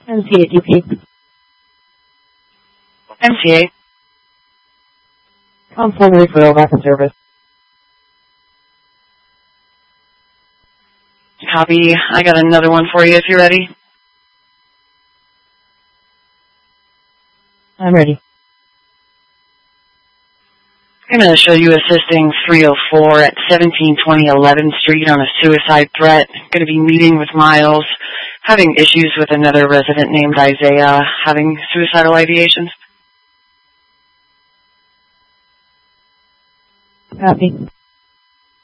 MCA-DP. MCA. Console referral back in service. Copy. I got another one for you if you're ready. I'm ready. I'm going to show you assisting 304 at 1720 11th Street on a suicide threat. Going to be meeting with Miles, having issues with another resident named Isaiah, having suicidal ideations. Copy.